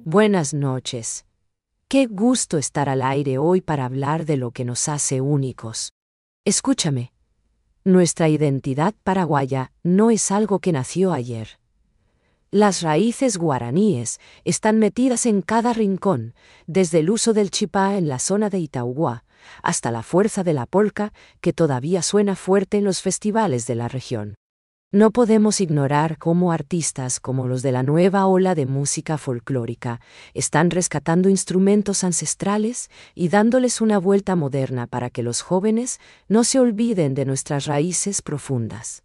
Buenas noches. Qué gusto estar al aire hoy para hablar de lo que nos hace únicos. Escúchame. Nuestra identidad paraguaya no es algo que nació ayer. Las raíces guaraníes están metidas en cada rincón, desde el uso del chipá en la zona de Itaúguá, hasta la fuerza de la polca que todavía suena fuerte en los festivales de la región. No podemos ignorar cómo artistas como los de la nueva ola de música folclórica están rescatando instrumentos ancestrales y dándoles una vuelta moderna para que los jóvenes no se olviden de nuestras raíces profundas.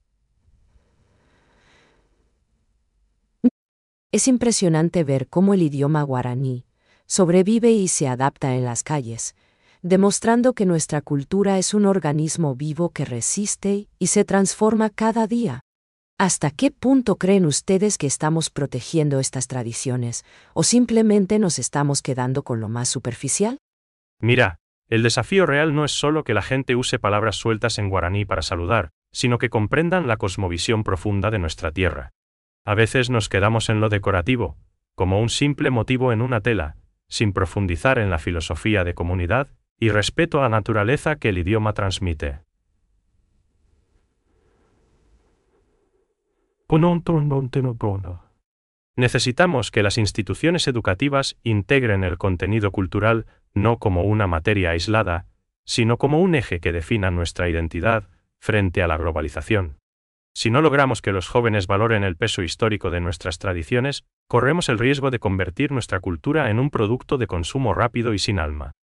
Es impresionante ver cómo el idioma guaraní sobrevive y se adapta en las calles, demostrando que nuestra cultura es un organismo vivo que resiste y se transforma cada día. ¿Hasta qué punto creen ustedes que estamos protegiendo estas tradiciones, o simplemente nos estamos quedando con lo más superficial? Mira, el desafío real no es solo que la gente use palabras sueltas en guaraní para saludar, sino que comprendan la cosmovisión profunda de nuestra tierra. A veces nos quedamos en lo decorativo, como un simple motivo en una tela, sin profundizar en la filosofía de comunidad y respeto a la naturaleza que el idioma transmite. Necesitamos que las instituciones educativas integren el contenido cultural no como una materia aislada, sino como un eje que defina nuestra identidad frente a la globalización. Si no logramos que los jóvenes valoren el peso histórico de nuestras tradiciones, corremos el riesgo de convertir nuestra cultura en un producto de consumo rápido y sin alma.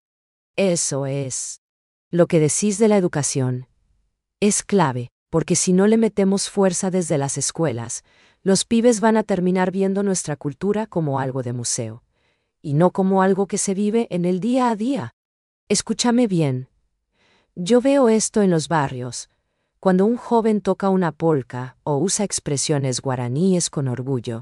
Eso es. Lo que decís de la educación es clave, porque si no le metemos fuerza desde las escuelas, los pibes van a terminar viendo nuestra cultura como algo de museo, y no como algo que se vive en el día a día. Escúchame bien. Yo veo esto en los barrios. Cuando un joven toca una polca o usa expresiones guaraníes con orgullo,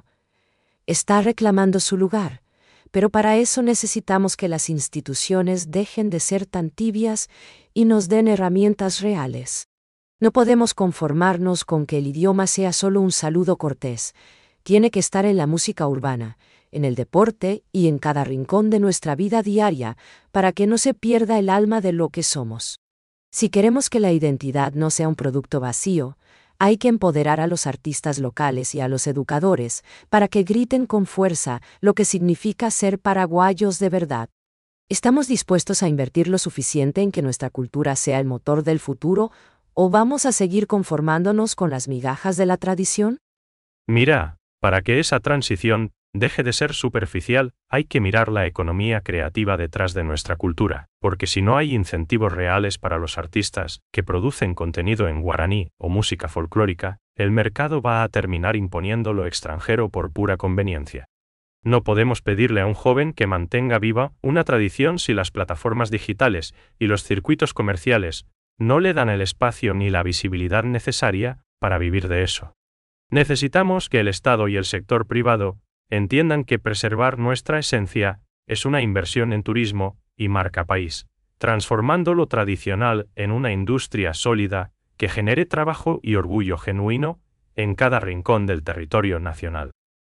está reclamando su lugar, pero para eso necesitamos que las instituciones dejen de ser tan tibias y nos den herramientas reales. No podemos conformarnos con que el idioma sea solo un saludo cortés. Tiene que estar en la música urbana, en el deporte y en cada rincón de nuestra vida diaria para que no se pierda el alma de lo que somos. Si queremos que la identidad no sea un producto vacío, hay que empoderar a los artistas locales y a los educadores para que griten con fuerza lo que significa ser paraguayos de verdad. ¿Estamos dispuestos a invertir lo suficiente en que nuestra cultura sea el motor del futuro o vamos a seguir conformándonos con las migajas de la tradición? Mira, para que esa transición deje de ser superficial, hay que mirar la economía creativa detrás de nuestra cultura, porque si no hay incentivos reales para los artistas que producen contenido en guaraní o música folclórica, el mercado va a terminar imponiendo lo extranjero por pura conveniencia. No podemos pedirle a un joven que mantenga viva una tradición si las plataformas digitales y los circuitos comerciales no le dan el espacio ni la visibilidad necesaria para vivir de eso. Necesitamos que el Estado y el sector privado entiendan que preservar nuestra esencia es una inversión en turismo y marca país, transformando lo tradicional en una industria sólida que genere trabajo y orgullo genuino en cada rincón del territorio nacional.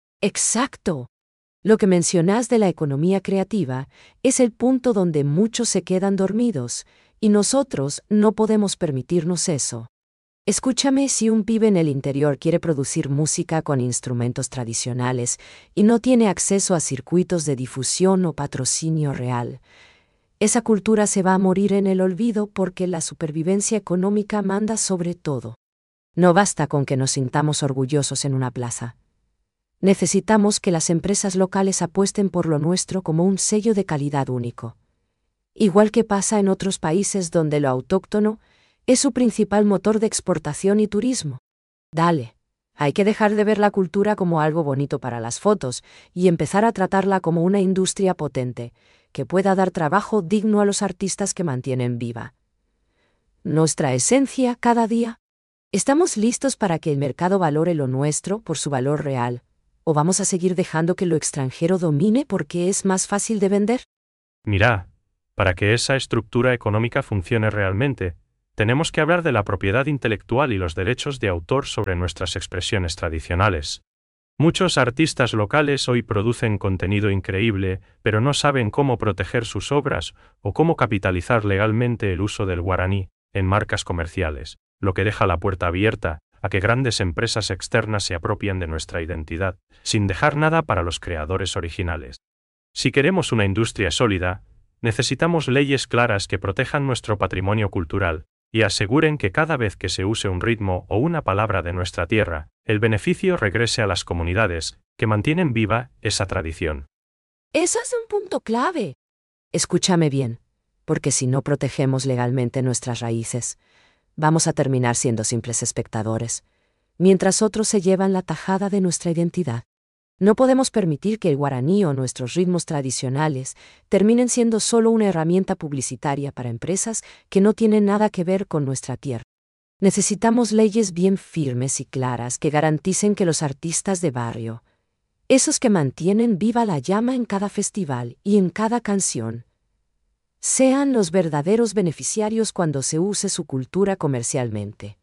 Exacto. Lo que mencionás de la economía creativa es el punto donde muchos se quedan dormidos, y nosotros no podemos permitirnos eso. Escúchame, si un pibe en el interior quiere producir música con instrumentos tradicionales y no tiene acceso a circuitos de difusión o patrocinio real, esa cultura se va a morir en el olvido porque la supervivencia económica manda sobre todo. No basta con que nos sintamos orgullosos en una plaza. Necesitamos que las empresas locales apuesten por lo nuestro como un sello de calidad único. Igual que pasa en otros países donde lo autóctono es su principal motor de exportación y turismo. Dale, hay que dejar de ver la cultura como algo bonito para las fotos y empezar a tratarla como una industria potente, que pueda dar trabajo digno a los artistas que mantienen viva nuestra esencia cada día. ¿Estamos listos para que el mercado valore lo nuestro por su valor real? ¿O vamos a seguir dejando que lo extranjero domine porque es más fácil de vender? Mira, para que esa estructura económica funcione realmente, tenemos que hablar de la propiedad intelectual y los derechos de autor sobre nuestras expresiones tradicionales. Muchos artistas locales hoy producen contenido increíble, pero no saben cómo proteger sus obras o cómo capitalizar legalmente el uso del guaraní en marcas comerciales, lo que deja la puerta abierta a que grandes empresas externas se apropien de nuestra identidad, sin dejar nada para los creadores originales. Si queremos una industria sólida, necesitamos leyes claras que protejan nuestro patrimonio cultural y aseguren que cada vez que se use un ritmo o una palabra de nuestra tierra, el beneficio regrese a las comunidades que mantienen viva esa tradición. Ese es un punto clave. Escúchame bien, porque si no protegemos legalmente nuestras raíces, vamos a terminar siendo simples espectadores, mientras otros se llevan la tajada de nuestra identidad. No podemos permitir que el guaraní o nuestros ritmos tradicionales terminen siendo solo una herramienta publicitaria para empresas que no tienen nada que ver con nuestra tierra. Necesitamos leyes bien firmes y claras que garanticen que los artistas de barrio, esos que mantienen viva la llama en cada festival y en cada canción, sean los verdaderos beneficiarios cuando se use su cultura comercialmente.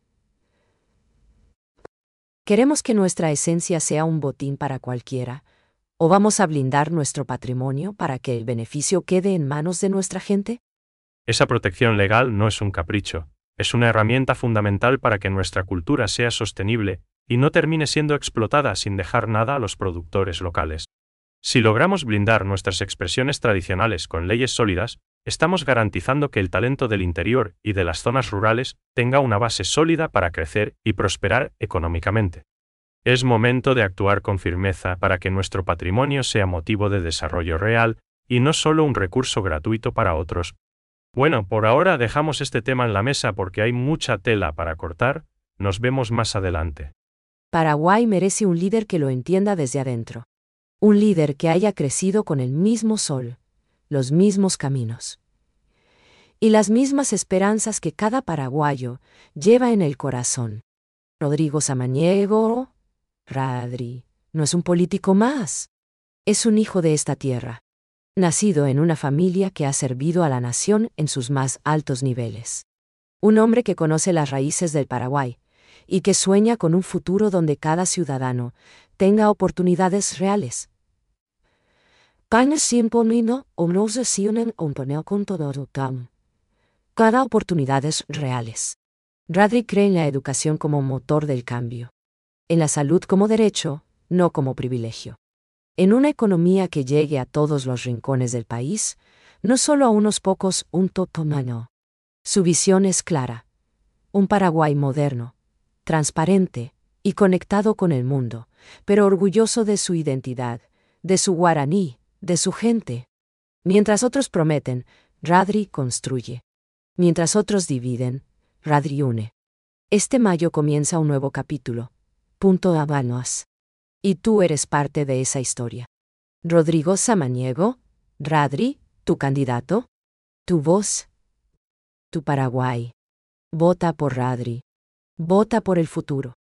¿Queremos que nuestra esencia sea un botín para cualquiera? ¿O vamos a blindar nuestro patrimonio para que el beneficio quede en manos de nuestra gente? Esa protección legal no es un capricho, es una herramienta fundamental para que nuestra cultura sea sostenible y no termine siendo explotada sin dejar nada a los productores locales. Si logramos blindar nuestras expresiones tradicionales con leyes sólidas, estamos garantizando que el talento del interior y de las zonas rurales tenga una base sólida para crecer y prosperar económicamente. Es momento de actuar con firmeza para que nuestro patrimonio sea motivo de desarrollo real y no solo un recurso gratuito para otros. Bueno, por ahora dejamos este tema en la mesa porque hay mucha tela para cortar. Nos vemos más adelante. Paraguay merece un líder que lo entienda desde adentro. Un líder que haya crecido con el mismo sol, los mismos caminos y las mismas esperanzas que cada paraguayo lleva en el corazón. Rodrigo Samaniego, Radri, no es un político más. Es un hijo de esta tierra, nacido en una familia que ha servido a la nación en sus más altos niveles. Un hombre que conoce las raíces del Paraguay y que sueña con un futuro donde cada ciudadano tenga oportunidades reales. Cada oportunidades reales. Radri cree en la educación como motor del cambio. En la salud como derecho, no como privilegio. En una economía que llegue a todos los rincones del país, no solo a unos pocos, un totomano. Su visión es clara. Un Paraguay moderno, transparente y conectado con el mundo, pero orgulloso de su identidad, de su guaraní, de su gente. Mientras otros prometen, Radri construye. Mientras otros dividen, Radri une. Este mayo comienza un nuevo capítulo. Punto Habanos. Y tú eres parte de esa historia. Rodrigo Samaniego, Radri, tu candidato, tu voz, tu Paraguay. Vota por Radri. Vota por el futuro.